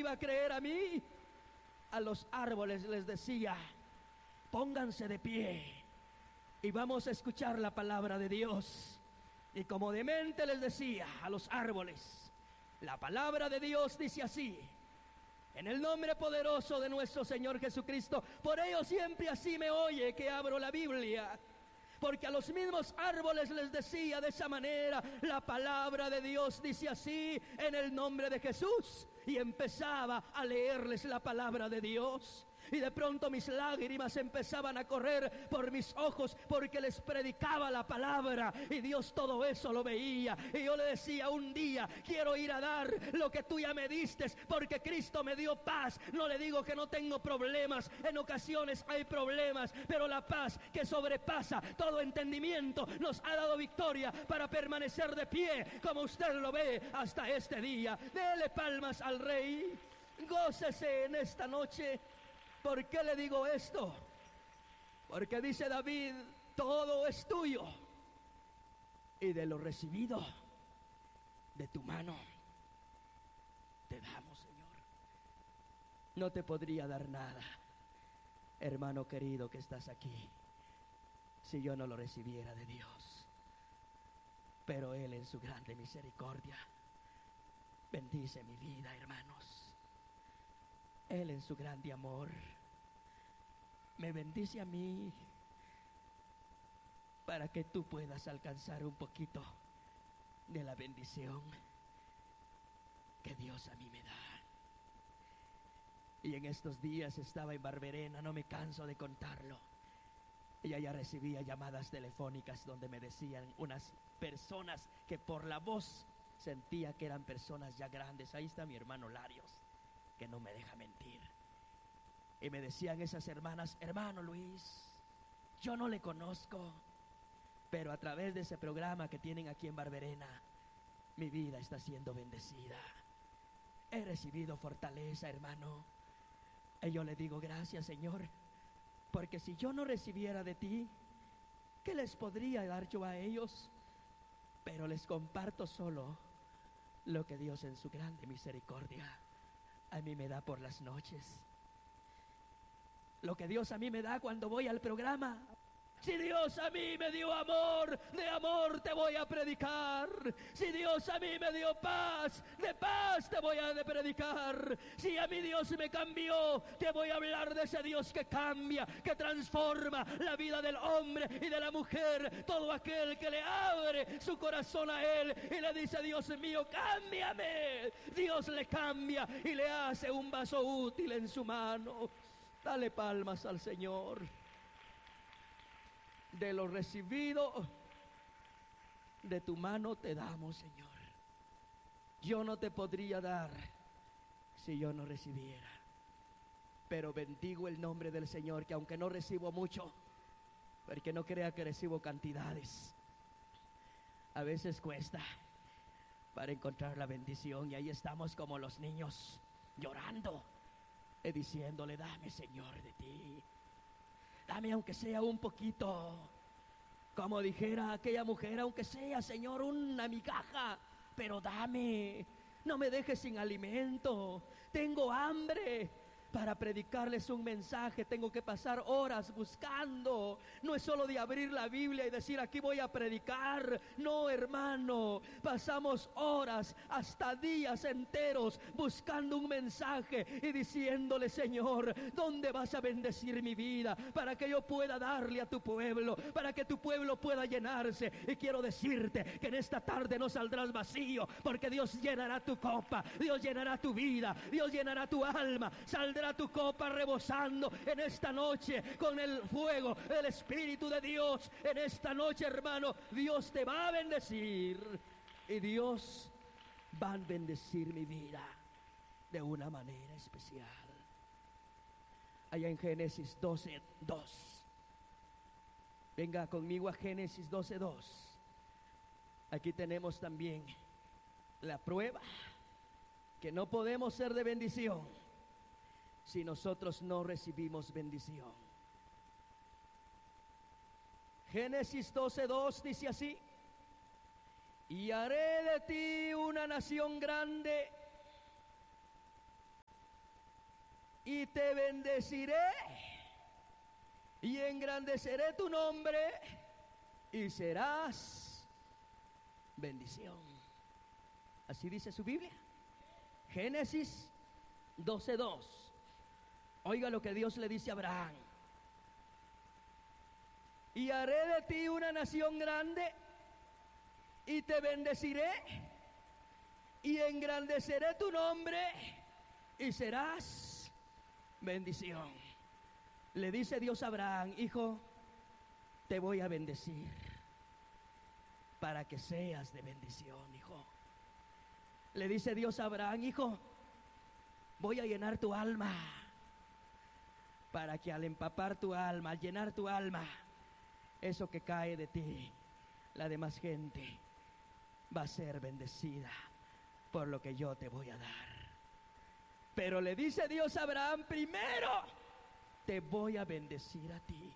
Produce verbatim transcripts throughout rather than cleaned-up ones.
iba a creer a mí? A los árboles les decía: pónganse de pie y vamos a escuchar la palabra de Dios. Y como demente les decía a los árboles: la palabra de Dios dice así, en el nombre poderoso de nuestro Señor Jesucristo. Por ello siempre así me oye que abro la Biblia, porque a los mismos árboles les decía de esa manera: la palabra de Dios dice así, en el nombre de Jesús. Y empezaba a leerles la palabra de Dios. Y de pronto mis lágrimas empezaban a correr por mis ojos, porque les predicaba la palabra, y Dios todo eso lo veía. Y yo le decía: un día quiero ir a dar lo que tú ya me diste, porque Cristo me dio paz. No le digo que no tengo problemas, en ocasiones hay problemas, pero la paz que sobrepasa todo entendimiento nos ha dado victoria para permanecer de pie, como usted lo ve hasta este día. Dele palmas al Rey, gócese en esta noche. ¿Por qué le digo esto? Porque dice David: todo es tuyo, y de lo recibido de tu mano te damos, Señor. No te podría dar nada, hermano querido que estás aquí, si yo no lo recibiera de Dios. Pero Él, en su grande misericordia, bendice mi vida, hermanos. Él, en su grande amor, me bendice a mí para que tú puedas alcanzar un poquito de la bendición que Dios a mí me da. Y en estos días estaba en Barberena, no me canso de contarlo. Y allá recibía llamadas telefónicas donde me decían unas personas que por la voz sentía que eran personas ya grandes. Ahí está mi hermano Larios, que no me deja mentir. Y me decían esas hermanas: hermano Luis, yo no le conozco, pero a través de ese programa que tienen aquí en Barberena, mi vida está siendo bendecida. He recibido fortaleza, hermano. Y yo le digo: gracias, Señor, porque si yo no recibiera de ti, ¿qué les podría dar yo a ellos? Pero les comparto solo lo que Dios, en su grande misericordia, a mí me da por las noches. Lo que Dios a mí me da cuando voy al programa. Si Dios a mí me dio amor, de amor te voy a predicar. Si Dios a mí me dio paz, de paz te voy a predicar. Si a mí Dios me cambió, te voy a hablar de ese Dios que cambia, que transforma la vida del hombre y de la mujer. Todo aquel que le abre su corazón a Él y le dice: Dios mío, cámbiame, Dios le cambia y le hace un vaso útil en su mano. Dale palmas al Señor. De lo recibido de tu mano te damos, Señor. Yo no te podría dar si yo no recibiera, pero bendigo el nombre del Señor, que aunque no recibo mucho, porque no crea que recibo cantidades, a veces cuesta para encontrar la bendición. Y ahí estamos como los niños llorando y diciéndole: dame, Señor, de ti. Dame aunque sea un poquito. Como dijera aquella mujer: aunque sea, Señor, una migaja, pero dame. No me dejes sin alimento. Tengo hambre. Para predicarles un mensaje tengo que pasar horas buscando. No es solo de abrir la Biblia y decir: aquí voy a predicar. No, hermano, pasamos horas, hasta días enteros, buscando un mensaje y diciéndole: Señor, ¿dónde vas a bendecir mi vida? Para que yo pueda darle a tu pueblo, para que tu pueblo pueda llenarse. Y quiero decirte que en esta tarde no saldrás vacío, porque Dios llenará tu copa, Dios llenará tu vida, Dios llenará tu alma. Saldrá tu copa rebosando en esta noche con el fuego del Espíritu de Dios. En esta noche, hermano, Dios te va a bendecir, y Dios va a bendecir mi vida de una manera especial. Allá en Génesis doce dos, venga conmigo a Génesis doce dos. Aquí tenemos también la prueba que no podemos ser de bendición si nosotros no recibimos bendición. Génesis doce dos dice así: y haré de ti una nación grande, y te bendeciré y engrandeceré tu nombre y serás bendición. Así dice su Biblia. Génesis doce dos. Oiga lo que Dios le dice a Abraham. Y haré de ti una nación grande y te bendeciré y engrandeceré tu nombre y serás bendición. Le dice Dios a Abraham: hijo, te voy a bendecir para que seas de bendición, hijo. Le dice Dios a Abraham: hijo, voy a llenar tu alma para que al empapar tu alma, al llenar tu alma, eso que cae de ti, la demás gente va a ser bendecida por lo que yo te voy a dar. Pero le dice Dios a Abraham: primero te voy a bendecir a ti.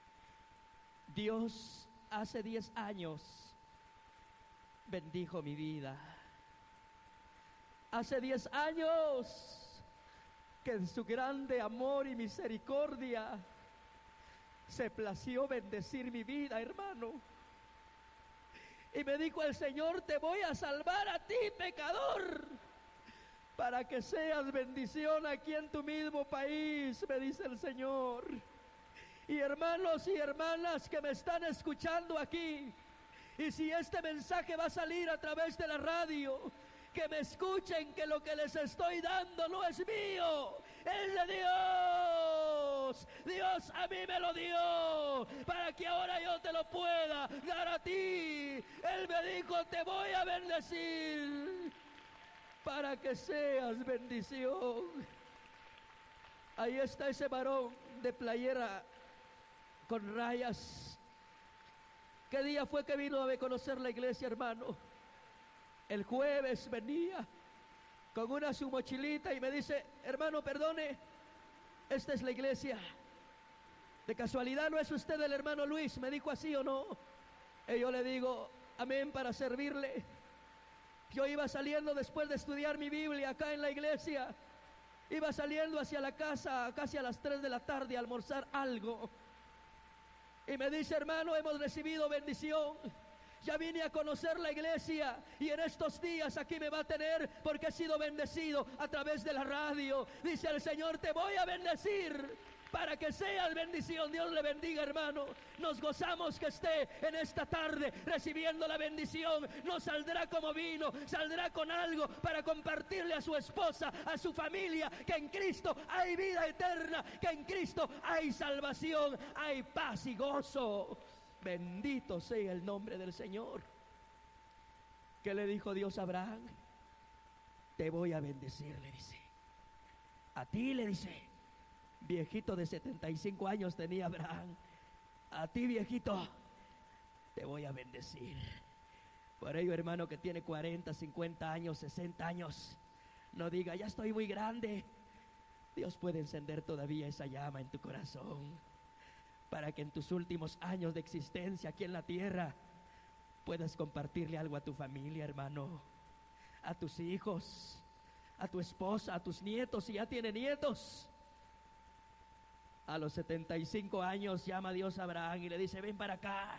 Dios hace diez años bendijo mi vida. Hace diez años que en su grande amor y misericordia se plació bendecir mi vida, hermano. Y me dijo el Señor: te voy a salvar a ti, pecador, para que seas bendición aquí en tu mismo país, me dice el Señor. Y hermanos y hermanas que me están escuchando aquí, y si este mensaje va a salir a través de la radio, que me escuchen que lo que les estoy dando no es mío, es de Dios. Dios a mí me lo dio para que ahora yo te lo pueda dar a ti. Él me dijo: te voy a bendecir para que seas bendición. Ahí está ese varón de playera con rayas. ¿Qué día fue que vino a conocer la iglesia, hermano? El jueves venía con una su mochilita y me dice: hermano, perdone, esta es la iglesia. ¿De casualidad no es usted el hermano Luis? Me dijo: así o no. Y yo le digo: amén, para servirle. Yo iba saliendo después de estudiar mi Biblia acá en la iglesia. Iba saliendo hacia la casa casi a las tres de la tarde a almorzar algo. Y me dice: hermano, hemos recibido bendición. Ya vine a conocer la iglesia y en estos días aquí me va a tener porque he sido bendecido a través de la radio. Dice el Señor: te voy a bendecir para que seas bendición. Dios le bendiga, hermano. Nos gozamos que esté en esta tarde recibiendo la bendición. No saldrá como vino, saldrá con algo para compartirle a su esposa, a su familia, que en Cristo hay vida eterna, que en Cristo hay salvación, hay paz y gozo. Bendito sea el nombre del Señor. ¿Qué le dijo Dios a Abraham? Te voy a bendecir, le dice. A ti, le dice. Viejito de setenta y cinco años tenía Abraham. A ti, viejito, te voy a bendecir. Por ello, hermano, que tiene cuarenta, cincuenta años, sesenta años, no diga: ya estoy muy grande. Dios puede encender todavía esa llama en tu corazón, para que en tus últimos años de existencia aquí en la tierra puedas compartirle algo a tu familia, hermano, a tus hijos, a tu esposa, a tus nietos, si ya tiene nietos. A los setenta y cinco años llama Dios a Abraham y le dice: ven para acá.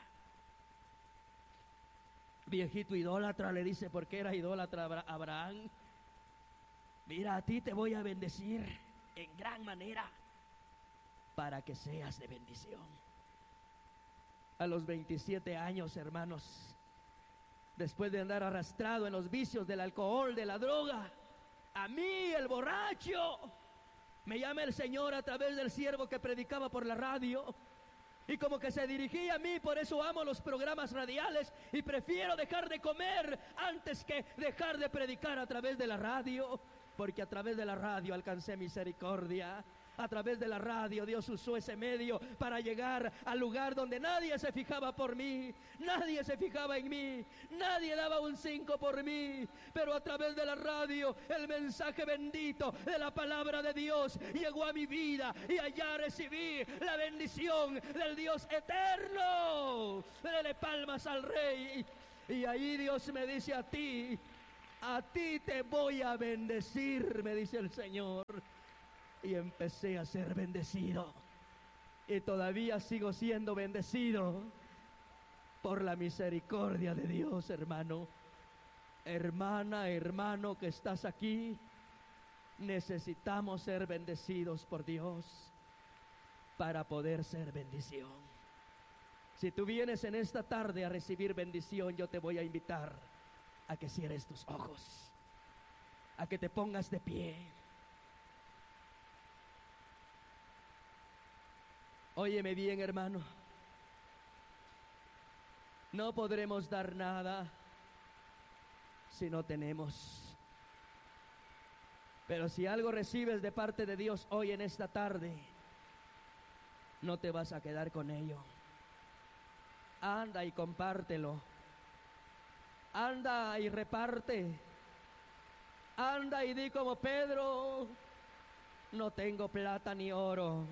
Viejito idólatra, le dice, porque era idólatra Abraham. Mira, a ti te voy a bendecir en gran manera para que seas de bendición. A los veintisiete años, hermanos, después de andar arrastrado en los vicios del alcohol, de la droga, a mí, el borracho, me llama el Señor a través del siervo que predicaba por la radio, y como que se dirigía a mí. Por eso amo los programas radiales y prefiero dejar de comer antes que dejar de predicar a través de la radio, porque a través de la radio alcancé misericordia. A través de la radio Dios usó ese medio para llegar al lugar donde nadie se fijaba por mí, nadie se fijaba en mí, nadie daba un cinco por mí, pero a través de la radio el mensaje bendito de la palabra de Dios llegó a mi vida y allá recibí la bendición del Dios eterno. Dele palmas al Rey. Y ahí Dios me dice: a ti, a ti te voy a bendecir, me dice el Señor. y empecé a ser bendecido. Y todavía sigo siendo bendecido por la misericordia de Dios, hermano. Hermana, hermano que estás aquí, necesitamos ser bendecidos por Dios para poder ser bendición. Si tú vienes en esta tarde a recibir bendición, yo te voy a invitar a que cierres tus ojos, a que te pongas de pie. Óyeme bien, hermano. No podremos dar nada si no tenemos. Pero si algo recibes de parte de Dios hoy en esta tarde, no te vas a quedar con ello. Anda y compártelo. Anda y reparte. Anda y di como Pedro: no tengo plata ni oro,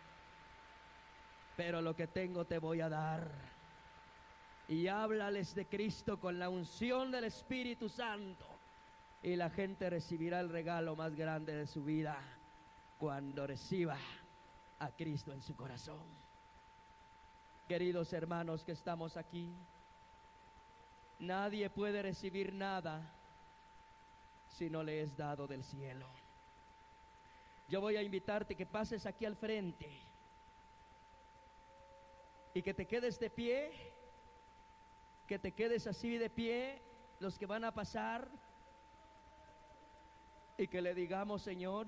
pero lo que tengo te voy a dar. Y háblales de Cristo con la unción del Espíritu Santo, y la gente recibirá el regalo más grande de su vida cuando reciba a Cristo en su corazón. Queridos hermanos que estamos aquí, nadie puede recibir nada si no le es dado del cielo. Yo voy a invitarte que pases aquí al frente y que te quedes de pie, que te quedes así de pie, los que van a pasar, y que le digamos: Señor,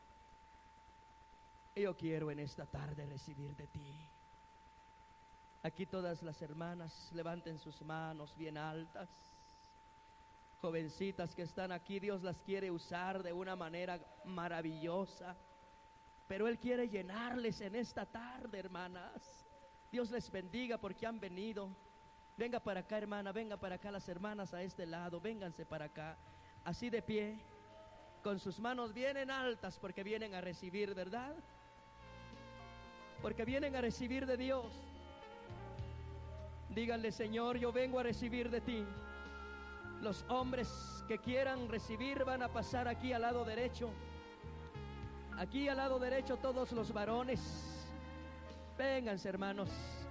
yo quiero en esta tarde recibir de ti. Aquí todas las hermanas levanten sus manos bien altas. Jovencitas que están aquí, Dios las quiere usar de una manera maravillosa, pero Él quiere llenarles en esta tarde, hermanas. Dios les bendiga porque han venido. Venga para acá, hermana, venga para acá las hermanas a este lado, vénganse para acá, así de pie, con sus manos bien en altas, porque vienen a recibir, ¿verdad? Porque vienen a recibir de Dios. Díganle: Señor, yo vengo a recibir de ti. Los hombres que quieran recibir van a pasar aquí al lado derecho. Aquí al lado derecho todos los varones. Vénganse, hermanos.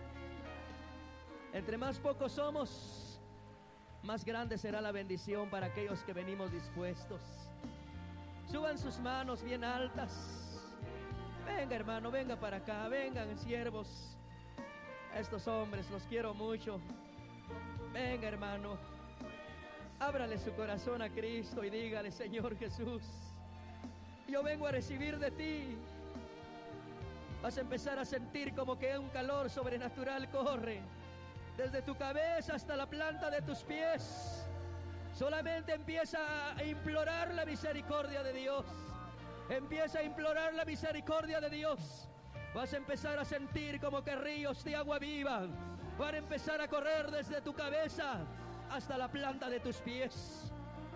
Entre más pocos somos, más grande será la bendición para aquellos que venimos dispuestos. Suban sus manos bien altas. Venga, hermano, venga para acá. Vengan, siervos. Estos hombres los quiero mucho. Venga, hermano. Ábrale su corazón a Cristo y dígale: Señor Jesús, yo vengo a recibir de ti. Vas a empezar a sentir como que un calor sobrenatural corre desde tu cabeza hasta la planta de tus pies. Solamente empieza a implorar la misericordia de Dios. Empieza a implorar la misericordia de Dios. Vas a empezar a sentir como que ríos de agua viva van a empezar a correr desde tu cabeza hasta la planta de tus pies.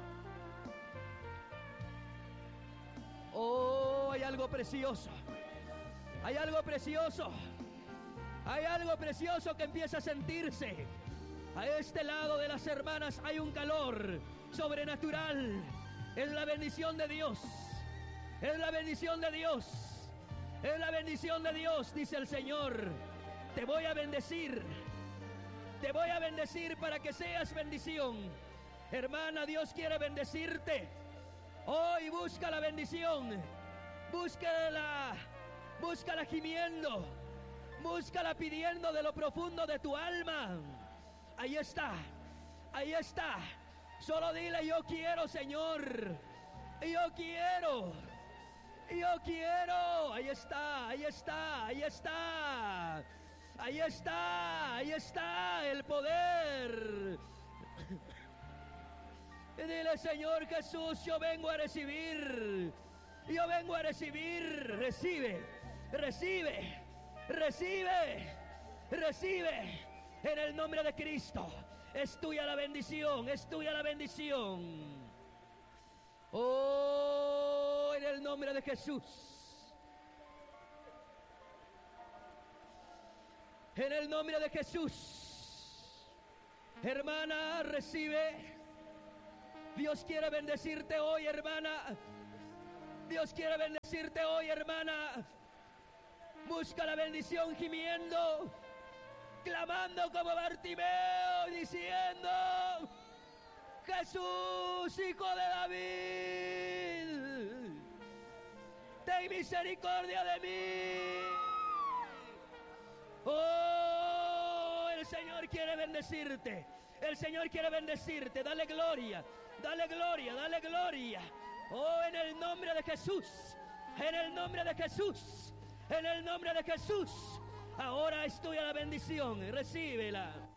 Oh, hay algo precioso. Hay algo precioso. Hay algo precioso que empieza a sentirse. A este lado de las hermanas hay un calor sobrenatural. Es la bendición de Dios. Es la bendición de Dios. Es la bendición de Dios, dice el Señor. Te voy a bendecir. Te voy a bendecir para que seas bendición. Hermana, Dios quiere bendecirte. Hoy busca la bendición. Búscala. Búscala gimiendo. Búscala pidiendo de lo profundo de tu alma. Ahí está. Ahí está. Solo dile: yo quiero, Señor. Yo quiero. Yo quiero. Ahí está. Ahí está. Ahí está. Ahí está. Ahí está el poder. Y dile: Señor Jesús, yo vengo a recibir. Yo vengo a recibir. Recibe. Recibe. Recibe. Recibe. En el nombre de Cristo. Es tuya la bendición. Es tuya la bendición. Oh, en el nombre de Jesús. En el nombre de Jesús. Hermana, recibe. Dios quiere bendecirte hoy, hermana. Dios quiere bendecirte hoy, hermana. Busca la bendición gimiendo, clamando como Bartimeo, diciendo: Jesús, hijo de David, ten misericordia de mí. Oh, el Señor quiere bendecirte. El Señor quiere bendecirte. Dale gloria, dale gloria, dale gloria. Oh, en el nombre de Jesús, en el nombre de Jesús, en el nombre de Jesús. Ahora es tuya la bendición, recíbela.